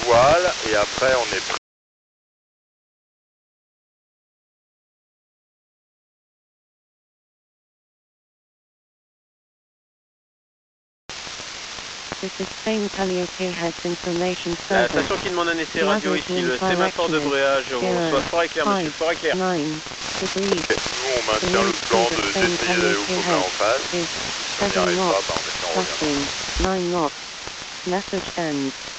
voile et après on est prêt. La station qui demande un essai radio ici, le sémaphore de bruyage, on soit fort et clair, monsieur, fort et clair. Nous on maintient le plan d'essayer d'aller au Gobelin en face. Si on n'y arrive pas, on revient. Message ends.